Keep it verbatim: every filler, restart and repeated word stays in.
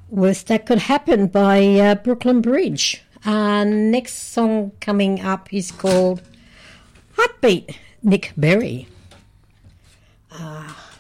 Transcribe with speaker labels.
Speaker 1: Worst That Could Happen by uh, Brooklyn Bridge. Uh, next song coming up is called Heartbeat, Nick Berry. Uh,